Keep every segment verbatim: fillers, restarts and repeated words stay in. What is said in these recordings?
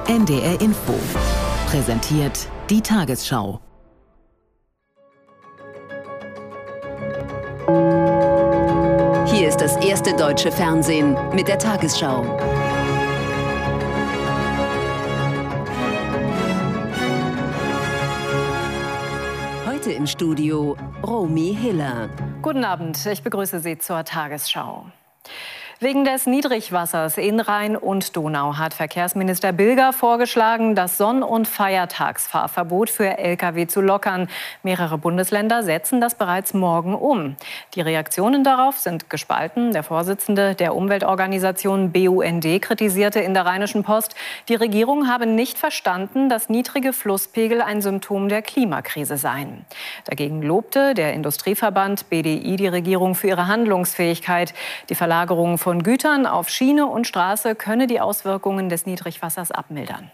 N D R Info. Präsentiert die Tagesschau. Hier ist das erste deutsche Fernsehen mit der Tagesschau. Heute im Studio Romy Hiller. Guten Abend, ich begrüße Sie zur Tagesschau. Wegen des Niedrigwassers in Rhein und Donau hat Verkehrsminister Bilger vorgeschlagen, das Sonn- und Feiertagsfahrverbot für L K W zu lockern. Mehrere Bundesländer setzen das bereits morgen um. Die Reaktionen darauf sind gespalten. Der Vorsitzende der Umweltorganisation B U N D kritisierte in der Rheinischen Post, die Regierung habe nicht verstanden, dass niedrige Flusspegel ein Symptom der Klimakrise seien. Dagegen lobte der Industrieverband B D I die Regierung für ihre Handlungsfähigkeit. Die Verlagerung von Von Gütern auf Schiene und Straße könne die Auswirkungen des Niedrigwassers abmildern.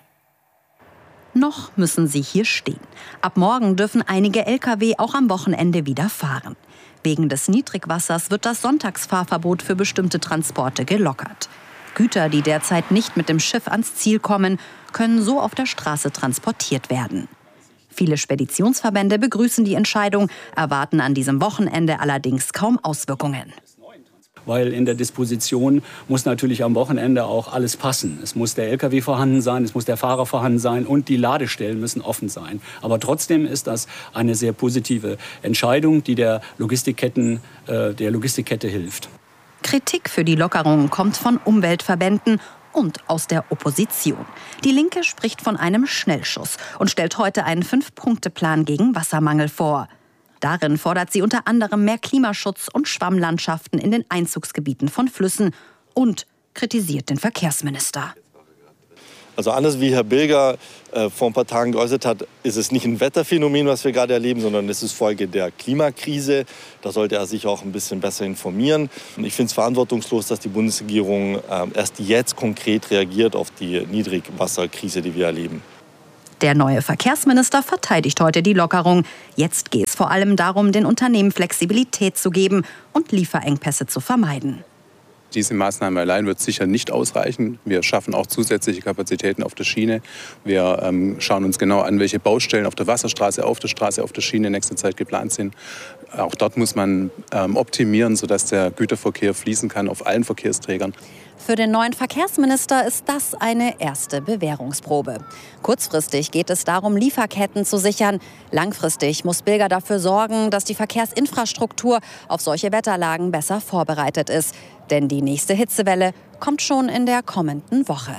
Noch müssen sie hier stehen. Ab morgen dürfen einige L K W auch am Wochenende wieder fahren. Wegen des Niedrigwassers wird das Sonntagsfahrverbot für bestimmte Transporte gelockert. Güter, die derzeit nicht mit dem Schiff ans Ziel kommen, können so auf der Straße transportiert werden. Viele Speditionsverbände begrüßen die Entscheidung, erwarten an diesem Wochenende allerdings kaum Auswirkungen. Weil in der Disposition muss natürlich am Wochenende auch alles passen. Es muss der L K W vorhanden sein, es muss der Fahrer vorhanden sein und die Ladestellen müssen offen sein. Aber trotzdem ist das eine sehr positive Entscheidung, die der Logistikketten, äh, der Logistikkette hilft. Kritik für die Lockerung kommt von Umweltverbänden und aus der Opposition. Die Linke spricht von einem Schnellschuss und stellt heute einen Fünf-Punkte-Plan gegen Wassermangel vor. Darin fordert sie unter anderem mehr Klimaschutz und Schwammlandschaften in den Einzugsgebieten von Flüssen und kritisiert den Verkehrsminister. Also anders wie Herr Bilger äh, vor ein paar Tagen geäußert hat, ist es nicht ein Wetterphänomen, was wir gerade erleben, sondern es ist Folge der Klimakrise. Da sollte er sich auch ein bisschen besser informieren. Und ich finde es verantwortungslos, dass die Bundesregierung äh, erst jetzt konkret reagiert auf die Niedrigwasserkrise, die wir erleben. Der neue Verkehrsminister verteidigt heute die Lockerung. Jetzt geht es vor allem darum, den Unternehmen Flexibilität zu geben und Lieferengpässe zu vermeiden. Diese Maßnahme allein wird sicher nicht ausreichen. Wir schaffen auch zusätzliche Kapazitäten auf der Schiene. Wir ähm, schauen uns genau an, welche Baustellen auf der Wasserstraße, auf der Straße, auf der Schiene in nächster Zeit geplant sind. Auch dort muss man ähm, optimieren, sodass der Güterverkehr fließen kann auf allen Verkehrsträgern. Für den neuen Verkehrsminister ist das eine erste Bewährungsprobe. Kurzfristig geht es darum, Lieferketten zu sichern. Langfristig muss Bilger dafür sorgen, dass die Verkehrsinfrastruktur auf solche Wetterlagen besser vorbereitet ist. Denn die nächste Hitzewelle kommt schon in der kommenden Woche.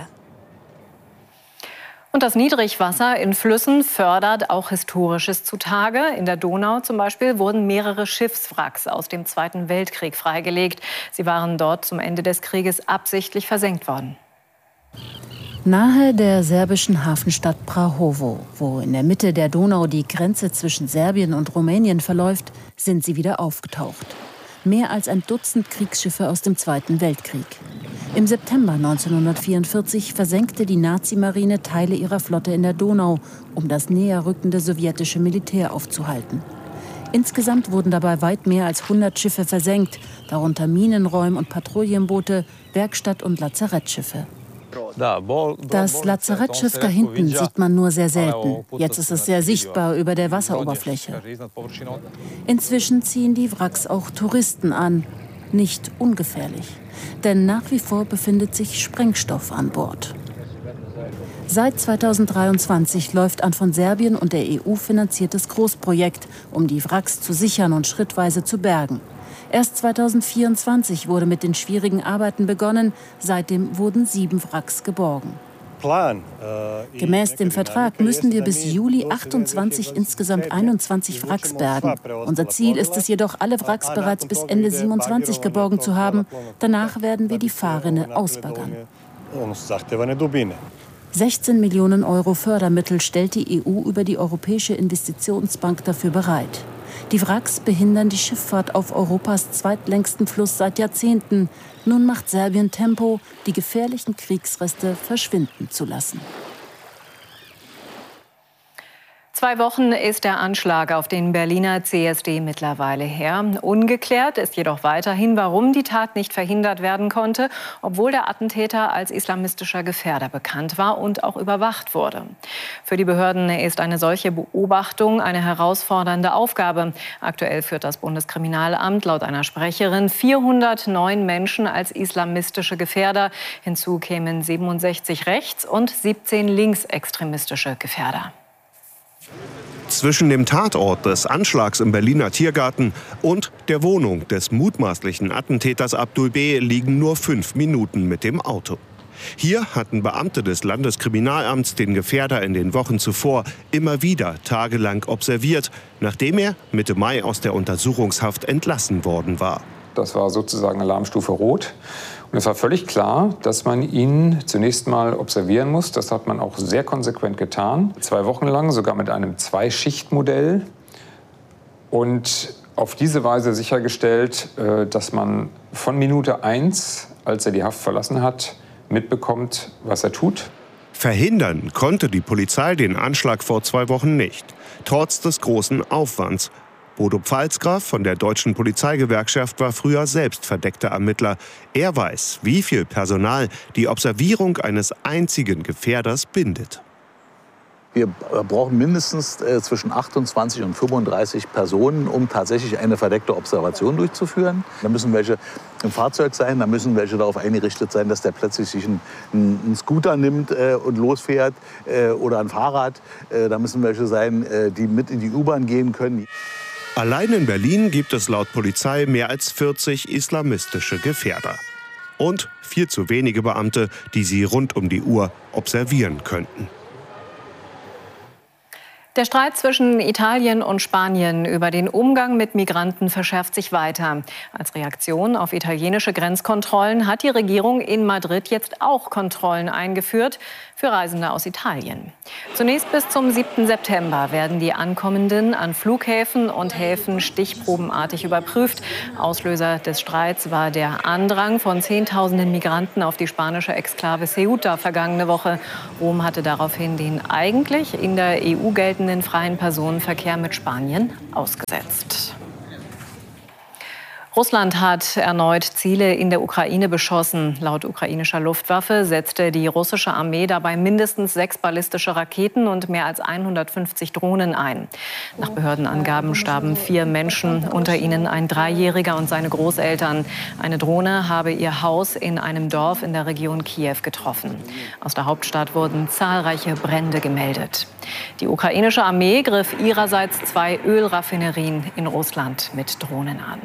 Und das Niedrigwasser in Flüssen fördert auch Historisches zutage. In der Donau zum Beispiel wurden mehrere Schiffswracks aus dem Zweiten Weltkrieg freigelegt. Sie waren dort zum Ende des Krieges absichtlich versenkt worden. Nahe der serbischen Hafenstadt Prahovo, wo in der Mitte der Donau die Grenze zwischen Serbien und Rumänien verläuft, sind sie wieder aufgetaucht. Mehr als ein Dutzend Kriegsschiffe aus dem Zweiten Weltkrieg. Im September neunzehnhundertvierundvierzig versenkte die Nazimarine Teile ihrer Flotte in der Donau, um das näher rückende sowjetische Militär aufzuhalten. Insgesamt wurden dabei weit mehr als hundert Schiffe versenkt, darunter Minenräum- und Patrouillenboote, Werkstatt- und Lazarettschiffe. Das Lazarettschiff da hinten sieht man nur sehr selten. Jetzt ist es sehr sichtbar über der Wasseroberfläche. Inzwischen ziehen die Wracks auch Touristen an. Nicht ungefährlich, denn nach wie vor befindet sich Sprengstoff an Bord. Seit zweitausenddreiundzwanzig läuft ein von Serbien und der E U finanziertes Großprojekt, um die Wracks zu sichern und schrittweise zu bergen. Erst zweitausendvierundzwanzig wurde mit den schwierigen Arbeiten begonnen. Seitdem wurden sieben Wracks geborgen. Gemäß dem Vertrag müssen wir bis Juli achtundzwanzig insgesamt einundzwanzig Wracks bergen. Unser Ziel ist es jedoch, alle Wracks bereits bis Ende siebenundzwanzig geborgen zu haben. Danach werden wir die Fahrrinne ausbaggern. sechzehn Millionen Euro Fördermittel stellt die E U über die Europäische Investitionsbank dafür bereit. Die Wracks behindern die Schifffahrt auf Europas zweitlängsten Fluss seit Jahrzehnten. Nun macht Serbien Tempo, die gefährlichen Kriegsreste verschwinden zu lassen. Zwei Wochen ist der Anschlag auf den Berliner C S D mittlerweile her. Ungeklärt ist jedoch weiterhin, warum die Tat nicht verhindert werden konnte, obwohl der Attentäter als islamistischer Gefährder bekannt war und auch überwacht wurde. Für die Behörden ist eine solche Beobachtung eine herausfordernde Aufgabe. Aktuell führt das Bundeskriminalamt laut einer Sprecherin vierhundertneun Menschen als islamistische Gefährder. Hinzu kämen siebenundsechzig rechts- und siebzehn linksextremistische Gefährder. Zwischen dem Tatort des Anschlags im Berliner Tiergarten und der Wohnung des mutmaßlichen Attentäters Abdul B. liegen nur fünf Minuten mit dem Auto. Hier hatten Beamte des Landeskriminalamts den Gefährder in den Wochen zuvor immer wieder tagelang observiert, nachdem er Mitte Mai aus der Untersuchungshaft entlassen worden war. Das war sozusagen Alarmstufe Rot. Und es war völlig klar, dass man ihn zunächst mal observieren muss. Das hat man auch sehr konsequent getan. Zwei Wochen lang, sogar mit einem Zwei-Schicht-Modell. Und auf diese Weise sichergestellt, dass man von Minute eins, als er die Haft verlassen hat, mitbekommt, was er tut. Verhindern konnte die Polizei den Anschlag vor zwei Wochen nicht, trotz des großen Aufwands. Bodo Pfalzgraf von der Deutschen Polizeigewerkschaft war früher selbst verdeckter Ermittler. Er weiß, wie viel Personal die Observierung eines einzigen Gefährders bindet. Wir brauchen mindestens äh, zwischen achtundzwanzig und fünfunddreißig Personen, um tatsächlich eine verdeckte Observation durchzuführen. Da müssen welche im Fahrzeug sein, da müssen welche darauf eingerichtet sein, dass der plötzlich sich einen, einen Scooter nimmt äh, und losfährt äh, oder ein Fahrrad. Äh, da müssen welche sein, äh, die mit in die U-Bahn gehen können. Allein in Berlin gibt es laut Polizei mehr als vierzig islamistische Gefährder. Und viel zu wenige Beamte, die sie rund um die Uhr observieren könnten. Der Streit zwischen Italien und Spanien über den Umgang mit Migranten verschärft sich weiter. Als Reaktion auf italienische Grenzkontrollen hat die Regierung in Madrid jetzt auch Kontrollen eingeführt für Reisende aus Italien. Zunächst bis zum siebten September werden die Ankommenden an Flughäfen und Häfen stichprobenartig überprüft. Auslöser des Streits war der Andrang von Zehntausenden Migranten auf die spanische Exklave Ceuta vergangene Woche. Rom hatte daraufhin den eigentlich in der E U geltenden den freien Personenverkehr mit Spanien ausgesetzt. Russland hat erneut Ziele in der Ukraine beschossen. Laut ukrainischer Luftwaffe setzte die russische Armee dabei mindestens sechs ballistische Raketen und mehr als hundertfünfzig Drohnen ein. Nach Behördenangaben starben vier Menschen, unter ihnen ein Dreijähriger und seine Großeltern. Eine Drohne habe ihr Haus in einem Dorf in der Region Kiew getroffen. Aus der Hauptstadt wurden zahlreiche Brände gemeldet. Die ukrainische Armee griff ihrerseits zwei Ölraffinerien in Russland mit Drohnen an.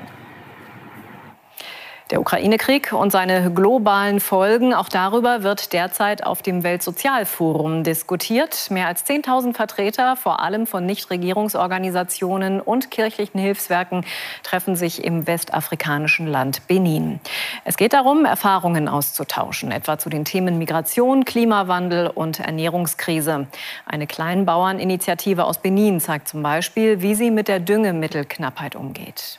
Der Ukraine-Krieg und seine globalen Folgen, auch darüber wird derzeit auf dem Weltsozialforum diskutiert. Mehr als zehntausend Vertreter, vor allem von Nichtregierungsorganisationen und kirchlichen Hilfswerken, treffen sich im westafrikanischen Land Benin. Es geht darum, Erfahrungen auszutauschen, etwa zu den Themen Migration, Klimawandel und Ernährungskrise. Eine Kleinbauerninitiative aus Benin zeigt zum Beispiel, wie sie mit der Düngemittelknappheit umgeht.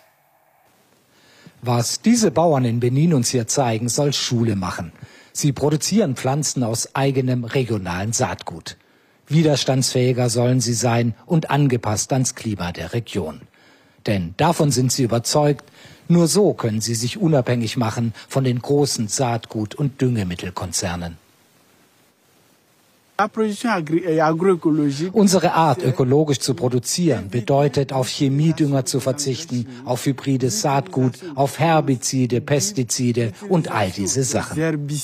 Was diese Bauern in Benin uns hier zeigen, soll Schule machen. Sie produzieren Pflanzen aus eigenem regionalen Saatgut. Widerstandsfähiger sollen sie sein und angepasst ans Klima der Region. Denn davon sind sie überzeugt, nur so können sie sich unabhängig machen von den großen Saatgut- und Düngemittelkonzernen. Unsere Art, ökologisch zu produzieren, bedeutet, auf Chemiedünger zu verzichten, auf hybrides Saatgut, auf Herbizide, Pestizide und all diese Sachen.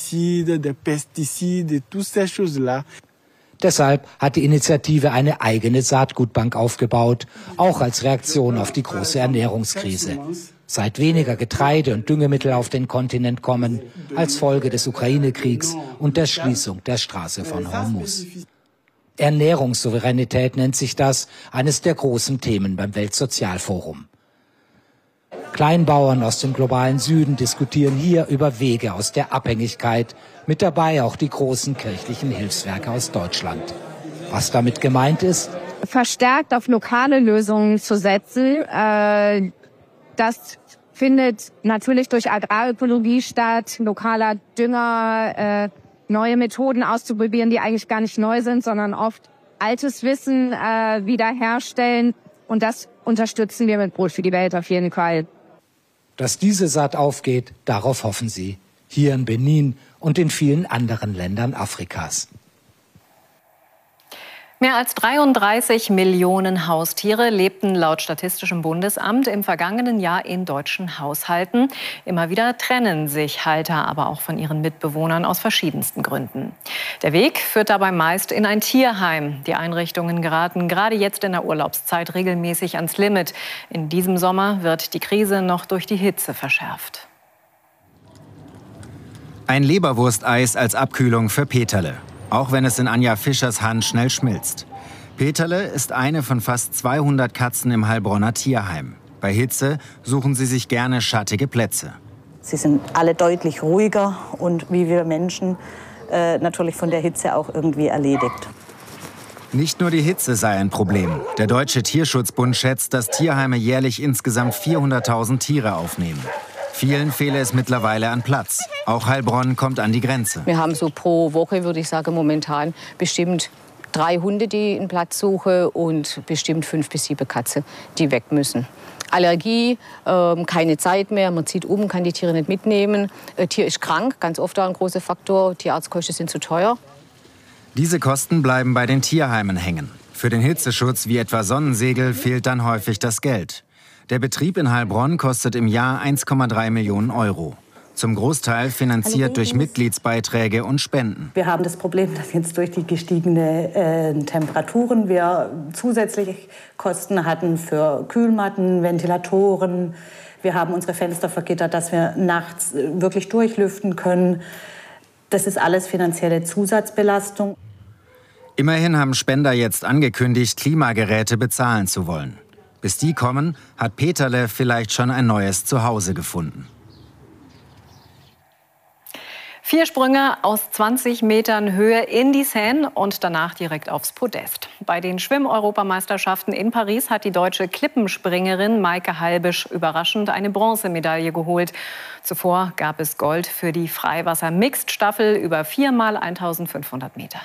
Deshalb hat die Initiative eine eigene Saatgutbank aufgebaut, auch als Reaktion auf die große Ernährungskrise. Seit weniger Getreide und Düngemittel auf den Kontinent kommen, als Folge des Ukraine-Kriegs und der Schließung der Straße von Hormuz. Ernährungssouveränität nennt sich das, eines der großen Themen beim Weltsozialforum. Kleinbauern aus dem globalen Süden diskutieren hier über Wege aus der Abhängigkeit, mit dabei auch die großen kirchlichen Hilfswerke aus Deutschland. Was damit gemeint ist? Verstärkt auf lokale Lösungen zu setzen, äh Das findet natürlich durch Agrarökologie statt, lokaler Dünger, äh, neue Methoden auszuprobieren, die eigentlich gar nicht neu sind, sondern oft altes Wissen äh, wiederherstellen. Und das unterstützen wir mit Brot für die Welt auf jeden Fall. Dass diese Saat aufgeht, darauf hoffen sie. Hier in Benin und in vielen anderen Ländern Afrikas. Mehr als dreiunddreißig Millionen Haustiere lebten laut Statistischem Bundesamt im vergangenen Jahr in deutschen Haushalten. Immer wieder trennen sich Halter aber auch von ihren Mitbewohnern aus verschiedensten Gründen. Der Weg führt dabei meist in ein Tierheim. Die Einrichtungen geraten gerade jetzt in der Urlaubszeit regelmäßig ans Limit. In diesem Sommer wird die Krise noch durch die Hitze verschärft. Ein Leberwursteis als Abkühlung für Peterle. Auch wenn es in Anja Fischers Hand schnell schmilzt. Peterle ist eine von fast zweihundert Katzen im Heilbronner Tierheim. Bei Hitze suchen sie sich gerne schattige Plätze. Sie sind alle deutlich ruhiger und wie wir Menschen äh, natürlich von der Hitze auch irgendwie erledigt. Nicht nur die Hitze sei ein Problem. Der Deutsche Tierschutzbund schätzt, dass Tierheime jährlich insgesamt vierhunderttausend Tiere aufnehmen. Vielen fehle es mittlerweile an Platz. Auch Heilbronn kommt an die Grenze. Wir haben so pro Woche, würde ich sagen, momentan bestimmt drei Hunde, die einen Platz suchen und bestimmt fünf bis sieben Katzen, die weg müssen. Allergie, äh, keine Zeit mehr, man zieht um, kann die Tiere nicht mitnehmen. Äh, Tier ist krank, ganz oft auch ein großer Faktor. Tierarztkosten sind zu teuer. Diese Kosten bleiben bei den Tierheimen hängen. Für den Hitzeschutz wie etwa Sonnensegel fehlt dann häufig das Geld. Der Betrieb in Heilbronn kostet im Jahr eins Komma drei Millionen Euro. Zum Großteil finanziert durch Mitgliedsbeiträge und Spenden. Wir haben das Problem, dass jetzt durch die gestiegenen äh, Temperaturen wir zusätzliche Kosten hatten für Kühlmatten, Ventilatoren. Wir haben unsere Fenster vergittert, dass wir nachts wirklich durchlüften können. Das ist alles finanzielle Zusatzbelastung. Immerhin haben Spender jetzt angekündigt, Klimageräte bezahlen zu wollen. Bis die kommen, hat Peterle vielleicht schon ein neues Zuhause gefunden. Vier Sprünge aus zwanzig Metern Höhe in die Seine und danach direkt aufs Podest. Bei den Schwimm-Europameisterschaften in Paris hat die deutsche Klippenspringerin Maike Halbisch überraschend eine Bronzemedaille geholt. Zuvor gab es Gold für die Freiwasser-Mixed-Staffel über viermal eintausendfünfhundert Meter.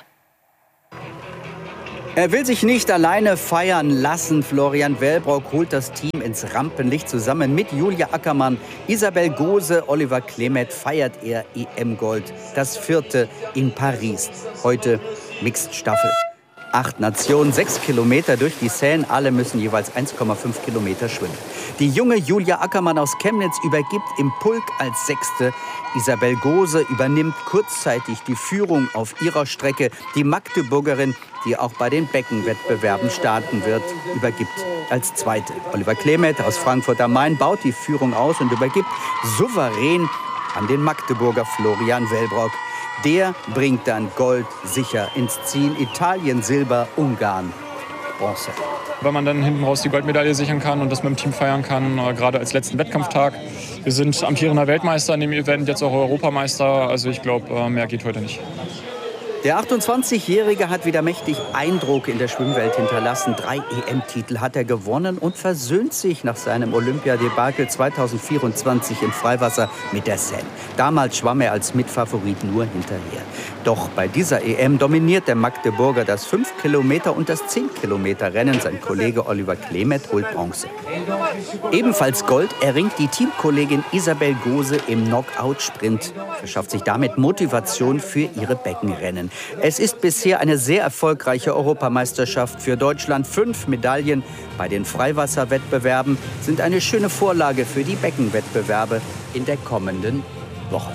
Er will sich nicht alleine feiern lassen. Florian Wellbrock holt das Team ins Rampenlicht. Zusammen mit Julia Ackermann, Isabel Gose, Oliver Klemet feiert er E M-Gold. Das vierte in Paris. Heute Mixed-Staffel. Acht Nationen, sechs Kilometer durch die Seine. Alle müssen jeweils eins Komma fünf Kilometer schwimmen. Die junge Julia Ackermann aus Chemnitz übergibt im Pulk als Sechste. Isabel Gose übernimmt kurzzeitig die Führung auf ihrer Strecke. Die Magdeburgerin, die auch bei den Beckenwettbewerben starten wird, übergibt als Zweite. Oliver Klemet aus Frankfurt am Main baut die Führung aus und übergibt souverän an den Magdeburger Florian Wellbrock. Der bringt dann Gold sicher ins Ziel. Italien Silber, Ungarn Bronze. Wenn man dann hinten raus die Goldmedaille sichern kann und das mit dem Team feiern kann, gerade als letzten Wettkampftag. Wir sind amtierender Weltmeister in dem Event, jetzt auch Europameister. Also ich glaube, mehr geht heute nicht. Der achtundzwanzigjährige hat wieder mächtig Eindruck in der Schwimmwelt hinterlassen. Drei E M-Titel hat er gewonnen und versöhnt sich nach seinem Olympiadebakel zweitausendvierundzwanzig im Freiwasser mit der Seine. Damals schwamm er als Mitfavorit nur hinterher. Doch bei dieser E M dominiert der Magdeburger das fünf Kilometer und das zehn Kilometer Rennen. Sein Kollege Oliver Klemet holt Bronze. Ebenfalls Gold erringt die Teamkollegin Isabel Gose im Knockout-Sprint. Verschafft sich damit Motivation für ihre Beckenrennen. Es ist bisher eine sehr erfolgreiche Europameisterschaft für Deutschland. Fünf Medaillen bei den Freiwasserwettbewerben sind eine schöne Vorlage für die Beckenwettbewerbe in der kommenden Woche.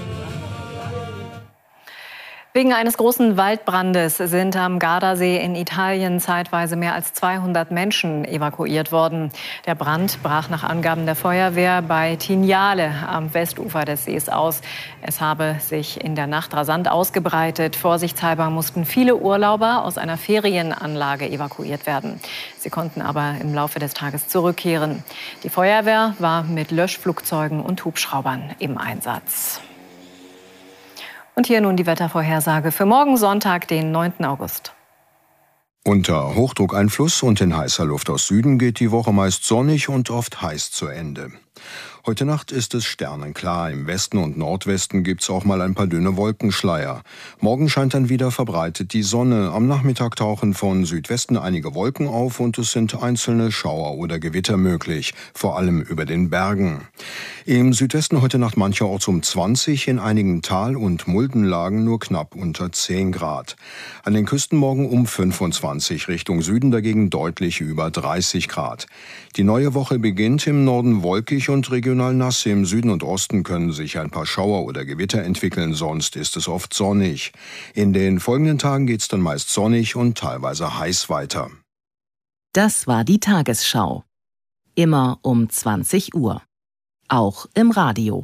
Wegen eines großen Waldbrandes sind am Gardasee in Italien zeitweise mehr als zweihundert Menschen evakuiert worden. Der Brand brach nach Angaben der Feuerwehr bei Tignale am Westufer des Sees aus. Es habe sich in der Nacht rasant ausgebreitet. Vorsichtshalber mussten viele Urlauber aus einer Ferienanlage evakuiert werden. Sie konnten aber im Laufe des Tages zurückkehren. Die Feuerwehr war mit Löschflugzeugen und Hubschraubern im Einsatz. Und hier nun die Wettervorhersage für morgen Sonntag, den neunten August. Unter Hochdruckeinfluss und in heißer Luft aus Süden geht die Woche meist sonnig und oft heiß zu Ende. Heute Nacht ist es sternenklar. Im Westen und Nordwesten gibt's auch mal ein paar dünne Wolkenschleier. Morgen scheint dann wieder verbreitet die Sonne. Am Nachmittag tauchen von Südwesten einige Wolken auf und es sind einzelne Schauer oder Gewitter möglich, vor allem über den Bergen. Im Südwesten heute Nacht mancherorts um zwanzig, in einigen Tal- und Muldenlagen nur knapp unter zehn Grad. An den Küsten morgen um fünfundzwanzig, Richtung Süden dagegen deutlich über dreißig Grad. Die neue Woche beginnt im Norden wolkig und regional nass. Im Süden und Osten können sich ein paar Schauer oder Gewitter entwickeln, sonst ist es oft sonnig. In den folgenden Tagen geht es dann meist sonnig und teilweise heiß weiter. Das war die Tagesschau. Immer um zwanzig Uhr. Auch im Radio.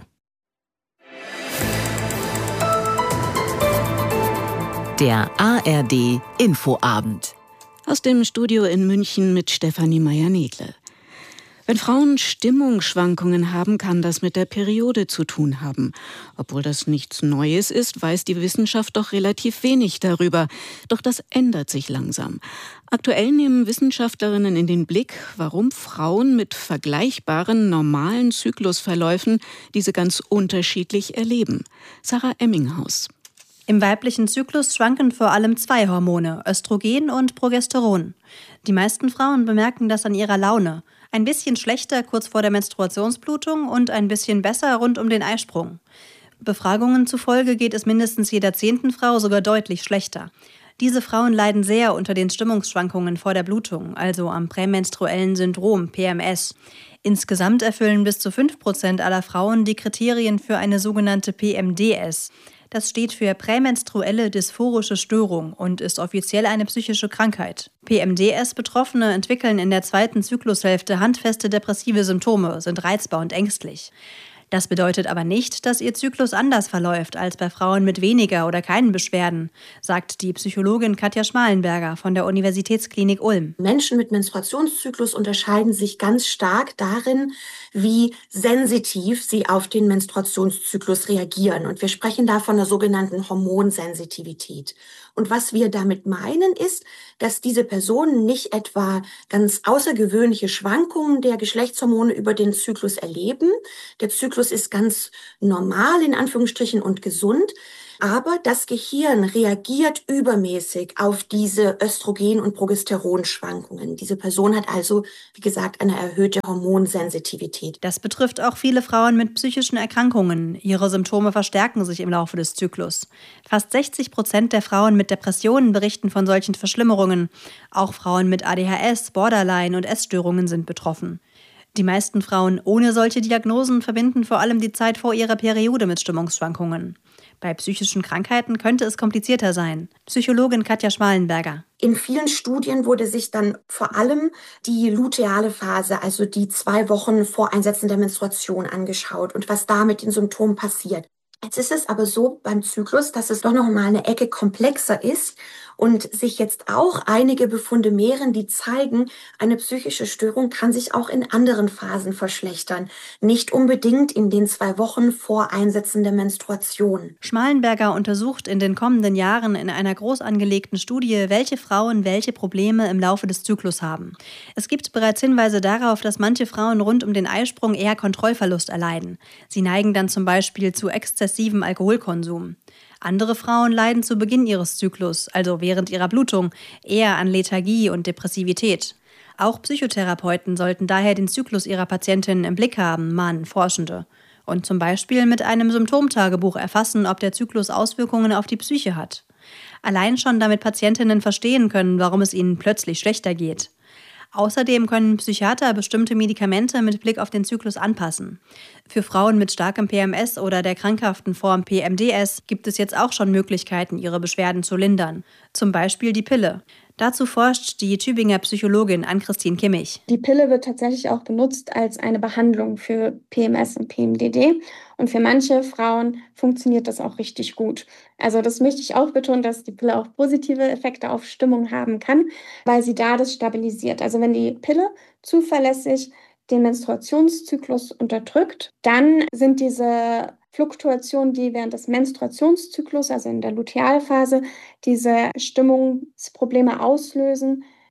Der A R D Infoabend. Aus dem Studio in München mit Stefanie Meyer-Negle. Wenn Frauen Stimmungsschwankungen haben, kann das mit der Periode zu tun haben. Obwohl das nichts Neues ist, weiß die Wissenschaft doch relativ wenig darüber. Doch das ändert sich langsam. Aktuell nehmen Wissenschaftlerinnen in den Blick, warum Frauen mit vergleichbaren normalen Zyklusverläufen diese ganz unterschiedlich erleben. Sarah Emminghaus. Im weiblichen Zyklus schwanken vor allem zwei Hormone, Östrogen und Progesteron. Die meisten Frauen bemerken das an ihrer Laune. Ein bisschen schlechter kurz vor der Menstruationsblutung und ein bisschen besser rund um den Eisprung. Befragungen zufolge geht es mindestens jeder zehnten Frau sogar deutlich schlechter. Diese Frauen leiden sehr unter den Stimmungsschwankungen vor der Blutung, also am prämenstruellen Syndrom, P M S. Insgesamt erfüllen bis zu fünf Prozent aller Frauen die Kriterien für eine sogenannte P M D S. Das steht für prämenstruelle dysphorische Störung und ist offiziell eine psychische Krankheit. P M D S-Betroffene entwickeln in der zweiten Zyklushälfte handfeste depressive Symptome, sind reizbar und ängstlich. Das bedeutet aber nicht, dass ihr Zyklus anders verläuft als bei Frauen mit weniger oder keinen Beschwerden, sagt die Psychologin Katja Schmalenberger von der Universitätsklinik Ulm. Menschen mit Menstruationszyklus unterscheiden sich ganz stark darin, wie sensitiv sie auf den Menstruationszyklus reagieren. Und wir sprechen da von der sogenannten Hormonsensitivität. Und was wir damit meinen, ist, dass diese Personen nicht etwa ganz außergewöhnliche Schwankungen der Geschlechtshormone über den Zyklus erleben. Der Zyklus ist ganz normal, in Anführungsstrichen, und gesund. Aber das Gehirn reagiert übermäßig auf diese Östrogen- und Progesteronschwankungen. Diese Person hat also, wie gesagt, eine erhöhte Hormonsensitivität. Das betrifft auch viele Frauen mit psychischen Erkrankungen. Ihre Symptome verstärken sich im Laufe des Zyklus. Fast sechzig Prozent der Frauen mit Depressionen berichten von solchen Verschlimmerungen. Auch Frauen mit A D H S, Borderline und Essstörungen sind betroffen. Die meisten Frauen ohne solche Diagnosen verbinden vor allem die Zeit vor ihrer Periode mit Stimmungsschwankungen. Bei psychischen Krankheiten könnte es komplizierter sein. Psychologin Katja Schmalenberger. In vielen Studien wurde sich dann vor allem die luteale Phase, also die zwei Wochen vor Einsetzen der Menstruation, angeschaut und was da mit den Symptomen passiert. Jetzt ist es aber so beim Zyklus, dass es doch noch mal eine Ecke komplexer ist und sich jetzt auch einige Befunde mehren, die zeigen, eine psychische Störung kann sich auch in anderen Phasen verschlechtern. Nicht unbedingt in den zwei Wochen vor Einsetzen der Menstruation. Schmalenberger untersucht in den kommenden Jahren in einer groß angelegten Studie, welche Frauen welche Probleme im Laufe des Zyklus haben. Es gibt bereits Hinweise darauf, dass manche Frauen rund um den Eisprung eher Kontrollverlust erleiden. Sie neigen dann zum Beispiel zu exzessivem Alkoholkonsum. Andere Frauen leiden zu Beginn ihres Zyklus, also während ihrer Blutung, eher an Lethargie und Depressivität. Auch Psychotherapeuten sollten daher den Zyklus ihrer Patientinnen im Blick haben, mahnen Forschende. Und zum Beispiel mit einem Symptomtagebuch erfassen, ob der Zyklus Auswirkungen auf die Psyche hat. Allein schon damit Patientinnen verstehen können, warum es ihnen plötzlich schlechter geht. Außerdem können Psychiater bestimmte Medikamente mit Blick auf den Zyklus anpassen. Für Frauen mit starkem P M S oder der krankhaften Form P M D S gibt es jetzt auch schon Möglichkeiten, ihre Beschwerden zu lindern. Zum Beispiel die Pille. Dazu forscht die Tübinger Psychologin Ann-Christine Kimmich. Die Pille wird tatsächlich auch benutzt als eine Behandlung für P M S und P M D D. Und für manche Frauen funktioniert das auch richtig gut. Also das möchte ich auch betonen, dass die Pille auch positive Effekte auf Stimmung haben kann, weil sie da das stabilisiert. Also wenn die Pille zuverlässig den Menstruationszyklus unterdrückt, dann sind diese Fluktuationen, die während des Menstruationszyklus, also in der Lutealphase, diese Stimmungsprobleme auslösen,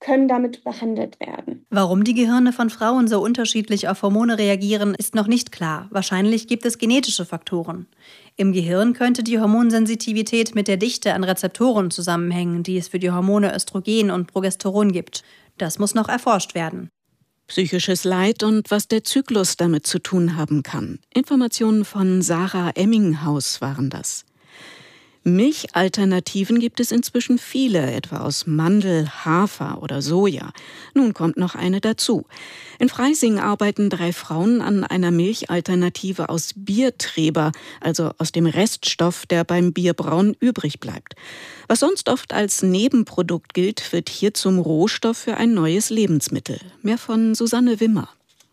können damit behandelt werden. Warum die Gehirne von Frauen so unterschiedlich auf Hormone reagieren, ist noch nicht klar. Wahrscheinlich gibt es genetische Faktoren. Im Gehirn könnte die Hormonsensitivität mit der Dichte an Rezeptoren zusammenhängen, die es für die Hormone Östrogen und Progesteron gibt. Das muss noch erforscht werden. Psychisches Leid und was der Zyklus damit zu tun haben kann. Informationen von Sarah Emminghaus waren das. Milchalternativen gibt es inzwischen viele, etwa aus Mandel, Hafer oder Soja. Nun kommt noch eine dazu. In Freising arbeiten drei Frauen an einer Milchalternative aus Biertreber, also aus dem Reststoff, der beim Bierbrauen übrig bleibt. Was sonst oft als Nebenprodukt gilt, wird hier zum Rohstoff für ein neues Lebensmittel. Mehr von Susanne Wimmer.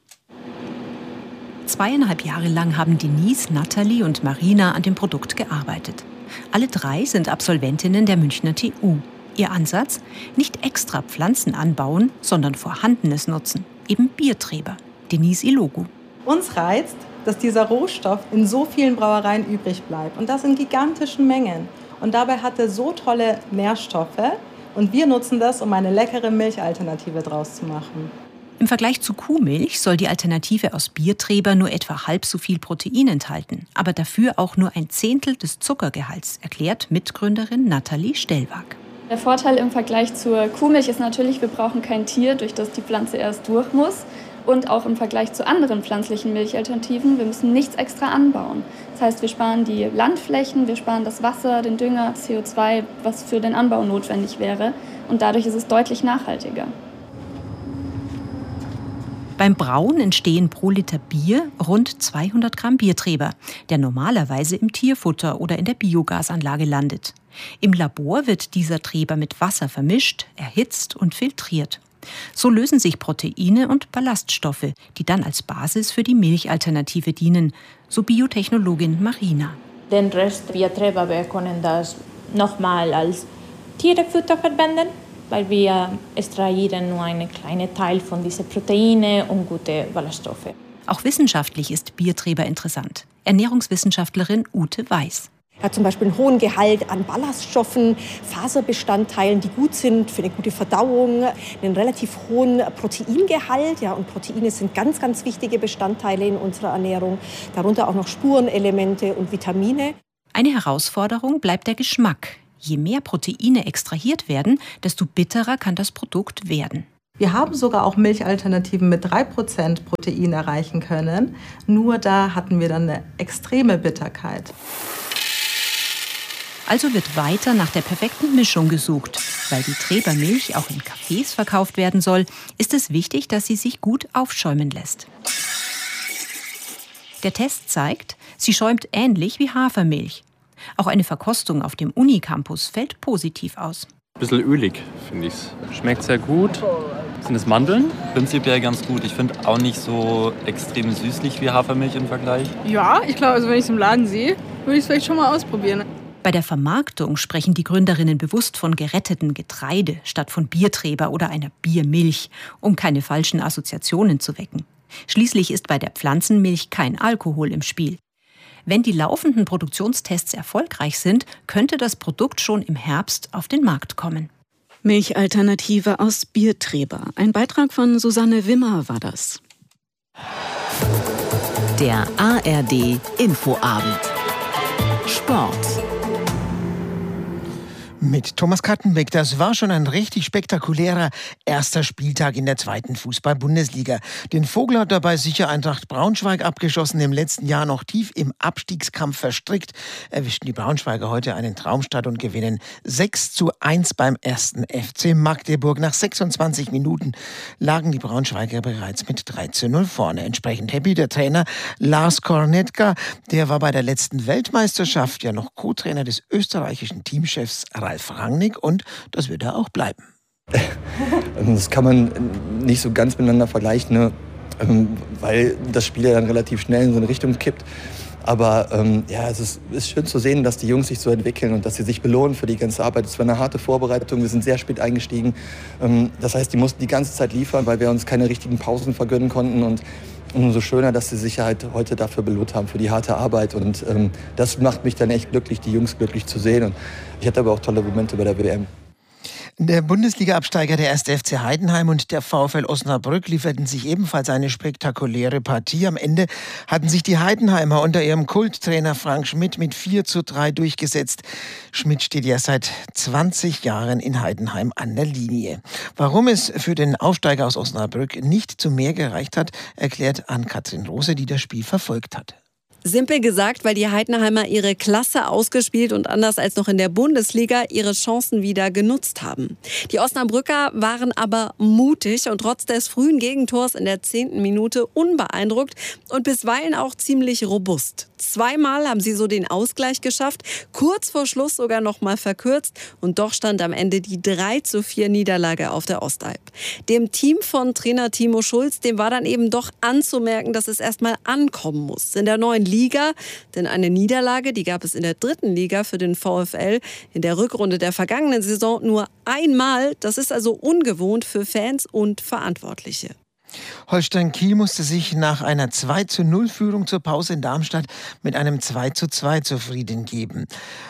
Zweieinhalb Jahre lang haben Denise, Nathalie und Marina an dem Produkt gearbeitet. Alle drei sind Absolventinnen der Münchner T U. Ihr Ansatz? Nicht extra Pflanzen anbauen, sondern Vorhandenes nutzen. Eben Biertreber. Denise Ilogu. Uns reizt, dass dieser Rohstoff in so vielen Brauereien übrig bleibt. Und das in gigantischen Mengen. Und dabei hat er so tolle Nährstoffe. Und wir nutzen das, um eine leckere Milchalternative draus zu machen. Im Vergleich zu Kuhmilch soll die Alternative aus Biertreber nur etwa halb so viel Protein enthalten, aber dafür auch nur ein Zehntel des Zuckergehalts, erklärt Mitgründerin Nathalie Stellwag. Der Vorteil im Vergleich zur Kuhmilch ist natürlich, wir brauchen kein Tier, durch das die Pflanze erst durch muss. Und auch im Vergleich zu anderen pflanzlichen Milchalternativen, wir müssen nichts extra anbauen. Das heißt, wir sparen die Landflächen, wir sparen das Wasser, den Dünger, C O zwei, was für den Anbau notwendig wäre. Und dadurch ist es deutlich nachhaltiger. Beim Brauen entstehen pro Liter Bier rund zweihundert Gramm Biertreber, der normalerweise im Tierfutter oder in der Biogasanlage landet. Im Labor wird dieser Treber mit Wasser vermischt, erhitzt und filtriert. So lösen sich Proteine und Ballaststoffe, die dann als Basis für die Milchalternative dienen, so Biotechnologin Marina. Den Rest Biertreber, wir können das nochmal als Tierfutter verwenden, weil wir extrahieren nur einen kleinen Teil von diesen Proteinen und gute Ballaststoffe. Auch wissenschaftlich ist Biertreber interessant. Ernährungswissenschaftlerin Ute Weiß. Er hat zum Beispiel einen hohen Gehalt an Ballaststoffen, Faserbestandteilen, die gut sind für eine gute Verdauung, einen relativ hohen Proteingehalt. Ja, und Proteine sind ganz, ganz wichtige Bestandteile in unserer Ernährung, darunter auch noch Spurenelemente und Vitamine. Eine Herausforderung bleibt der Geschmack. Je mehr Proteine extrahiert werden, desto bitterer kann das Produkt werden. Wir haben sogar auch Milchalternativen mit drei Prozent Protein erreichen können. Nur da hatten wir dann eine extreme Bitterkeit. Also wird weiter nach der perfekten Mischung gesucht. Weil die Trebermilch auch in Cafés verkauft werden soll, ist es wichtig, dass sie sich gut aufschäumen lässt. Der Test zeigt, sie schäumt ähnlich wie Hafermilch. Auch eine Verkostung auf dem Unicampus fällt positiv aus. Ein bisschen ölig, finde ich es. Schmeckt sehr gut. Sind es Mandeln? Prinzipiell ganz gut. Ich finde auch nicht so extrem süßlich wie Hafermilch im Vergleich. Ja, ich glaube, also wenn ich es im Laden sehe, würde ich es vielleicht schon mal ausprobieren. Bei der Vermarktung sprechen die Gründerinnen bewusst von geretteten Getreide statt von Biertreber oder einer Biermilch, um keine falschen Assoziationen zu wecken. Schließlich ist bei der Pflanzenmilch kein Alkohol im Spiel. Wenn die laufenden Produktionstests erfolgreich sind, könnte das Produkt schon im Herbst auf den Markt kommen. Milchalternative aus Biertreber. Ein Beitrag von Susanne Wimmer war das. Der A R D Infoabend. Sport. Mit Thomas Kattenbeck, das war schon ein richtig spektakulärer erster Spieltag in der zweiten Fußball-Bundesliga. Den Vogel hat dabei sicher Eintracht Braunschweig abgeschossen, im letzten Jahr noch tief im Abstiegskampf verstrickt. Erwischten die Braunschweiger heute einen Traumstart und gewinnen sechs zu eins beim ersten F C Magdeburg. Nach sechsundzwanzig Minuten lagen die Braunschweiger bereits mit drei zu null vorne. Entsprechend happy der Trainer Lars Kornetka, der war bei der letzten Weltmeisterschaft ja noch Co-Trainer des österreichischen Teamchefs Ralf Rangnick, und das wird er auch bleiben. Das kann man nicht so ganz miteinander vergleichen, ne? Weil das Spiel ja dann relativ schnell in so eine Richtung kippt. Aber ähm, ja, es ist, ist schön zu sehen, dass die Jungs sich so entwickeln und dass sie sich belohnen für die ganze Arbeit. Es war eine harte Vorbereitung, wir sind sehr spät eingestiegen. Ähm, das heißt, die mussten die ganze Zeit liefern, weil wir uns keine richtigen Pausen vergönnen konnten. Und umso schöner, dass sie sich halt heute dafür belohnt haben, für die harte Arbeit. Und ähm, das macht mich dann echt glücklich, die Jungs glücklich zu sehen. Und ich hatte aber auch tolle Momente bei der W M. Der Bundesliga-Absteiger der erste F C Heidenheim und der VfL Osnabrück lieferten sich ebenfalls eine spektakuläre Partie. Am Ende hatten sich die Heidenheimer unter ihrem Kulttrainer Frank Schmidt mit vier zu drei durchgesetzt. Schmidt steht ja seit zwanzig Jahren in Heidenheim an der Linie. Warum es für den Aufsteiger aus Osnabrück nicht zu mehr gereicht hat, erklärt Ann-Kathrin Rose, die das Spiel verfolgt hat. Simpel gesagt, weil die Heidenheimer ihre Klasse ausgespielt und anders als noch in der Bundesliga ihre Chancen wieder genutzt haben. Die Osnabrücker waren aber mutig und trotz des frühen Gegentors in der zehnten Minute unbeeindruckt und bisweilen auch ziemlich robust. Zweimal haben sie so den Ausgleich geschafft, kurz vor Schluss sogar noch mal verkürzt und doch stand am Ende die drei zu vier Niederlage auf der Ostalb. Dem Team von Trainer Timo Schulz, dem war dann eben doch anzumerken, dass es erstmal ankommen muss in der neuen Liga, denn eine Niederlage, die gab es in der dritten Liga für den VfL in der Rückrunde der vergangenen Saison nur einmal. Das ist also ungewohnt für Fans und Verantwortliche. Holstein Kiel musste sich nach einer zwei zu null Führung zur Pause in Darmstadt mit einem zwei zu zwei zufrieden geben.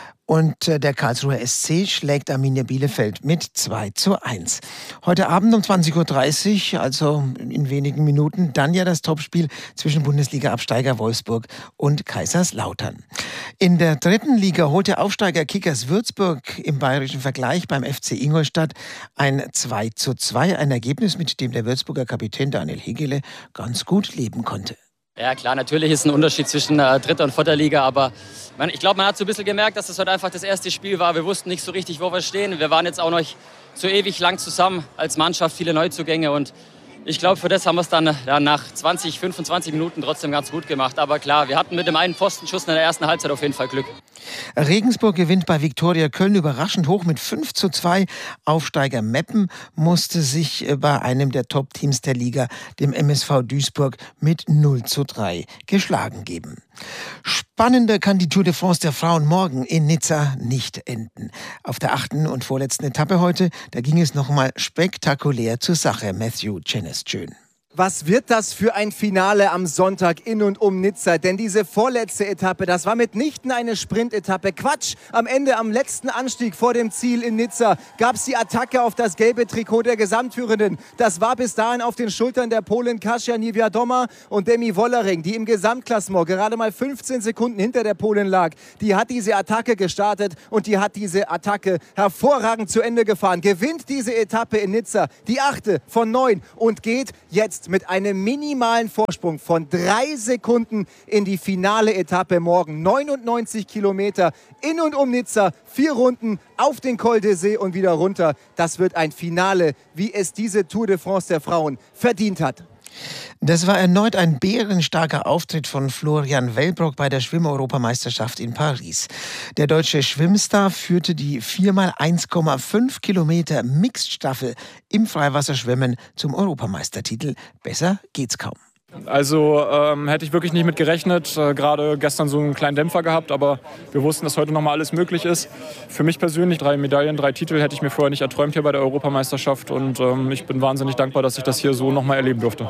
Und der Karlsruher S C schlägt Arminia Bielefeld mit zwei zu eins. Heute Abend um zwanzig Uhr dreißig, also in wenigen Minuten, dann ja das Topspiel zwischen Bundesliga-Absteiger Wolfsburg und Kaiserslautern. In der dritten Liga holt der Aufsteiger Kickers Würzburg im bayerischen Vergleich beim F C Ingolstadt ein zwei zu zwei. Ein Ergebnis, mit dem der Würzburger Kapitän Daniel Hegele ganz gut leben konnte. Ja klar, natürlich ist ein Unterschied zwischen äh, dritter und vierter Liga, aber man, ich glaube, man hat so ein bisschen gemerkt, dass das heute einfach das erste Spiel war. Wir wussten nicht so richtig, wo wir stehen. Wir waren jetzt auch noch so ewig lang zusammen als Mannschaft, viele Neuzugänge und ich glaube, für das haben wir es dann, dann nach zwanzig, fünfundzwanzig Minuten trotzdem ganz gut gemacht. Aber klar, wir hatten mit dem einen Pfostenschuss in der ersten Halbzeit auf jeden Fall Glück. Regensburg gewinnt bei Viktoria Köln überraschend hoch mit fünf zu zwei. Aufsteiger Meppen musste sich bei einem der Top-Teams der Liga, dem M S V Duisburg, mit null zu drei geschlagen geben. Spannender kann die Tour de France der Frauen morgen in Nizza nicht enden. Auf der achten und vorletzten Etappe heute, da ging es nochmal spektakulär zur Sache. Matthew Chenestschön. Was wird das für ein Finale am Sonntag in und um Nizza? Denn diese vorletzte Etappe, das war mitnichten eine Sprintetappe. Quatsch! Am Ende, am letzten Anstieg vor dem Ziel in Nizza, gab es die Attacke auf das gelbe Trikot der Gesamtführenden. Das war bis dahin auf den Schultern der Polin Kasia Niewiadoma und Demi Wollering, die im Gesamtklassement gerade mal fünfzehn Sekunden hinter der Polin lag. Die hat diese Attacke gestartet und die hat diese Attacke hervorragend zu Ende gefahren. Gewinnt diese Etappe in Nizza, die achte von neun und geht jetzt mit einem minimalen Vorsprung von drei Sekunden in die finale Etappe morgen. neunundneunzig Kilometer in und um Nizza, vier Runden auf den Col d'Essai und wieder runter. Das wird ein Finale, wie es diese Tour de France der Frauen verdient hat. Das war erneut ein bärenstarker Auftritt von Florian Wellbrock bei der Schwimm-Europameisterschaft in Paris. Der deutsche Schwimmstar führte die vier mal eins Komma fünf Kilometer Mixed-Staffel im Freiwasserschwimmen zum Europameistertitel. Besser geht's kaum. Also ähm, hätte ich wirklich nicht mit gerechnet. Äh, gerade gestern so einen kleinen Dämpfer gehabt, aber wir wussten, dass heute nochmal alles möglich ist. Für mich persönlich drei Medaillen, drei Titel hätte ich mir vorher nicht erträumt hier bei der Europameisterschaft und ähm, ich bin wahnsinnig dankbar, dass ich das hier so nochmal erleben durfte.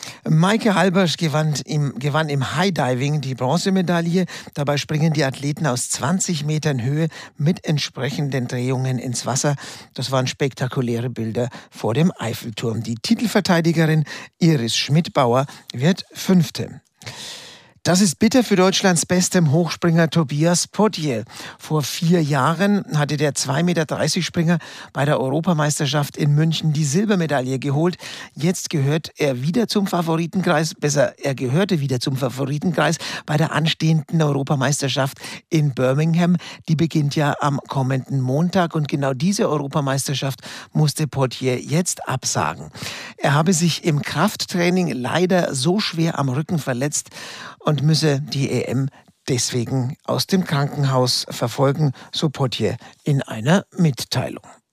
Maike Halbersch gewann im, gewann im High-Diving die Bronzemedaille. Dabei springen die Athleten aus zwanzig Metern Höhe mit entsprechenden Drehungen ins Wasser. Das waren spektakuläre Bilder vor dem Eiffelturm. Die Titelverteidigerin Iris Schmidt-Bauer wird Fünfte. Das ist bitter für Deutschlands bestem Hochspringer Tobias Potier. Vor vier Jahren hatte der zwei Meter dreißig Springer bei der Europameisterschaft in München die Silbermedaille geholt. Jetzt gehört er wieder zum Favoritenkreis, besser, er gehörte wieder zum Favoritenkreis bei der anstehenden Europameisterschaft in Birmingham. Die beginnt ja am kommenden Montag und genau diese Europameisterschaft musste Potier jetzt absagen. Er habe sich im Krafttraining leider so schwer am Rücken verletzt und müsse die E M deswegen aus dem Krankenhaus verfolgen, so Potier in einer Mitteilung.